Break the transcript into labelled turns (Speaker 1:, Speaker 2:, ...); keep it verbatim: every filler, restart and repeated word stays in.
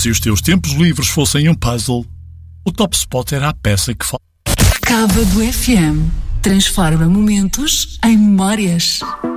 Speaker 1: Se os teus tempos livres fossem um puzzle, o Top Spot era a peça que falta.
Speaker 2: Cava do F M. Transforma momentos em memórias.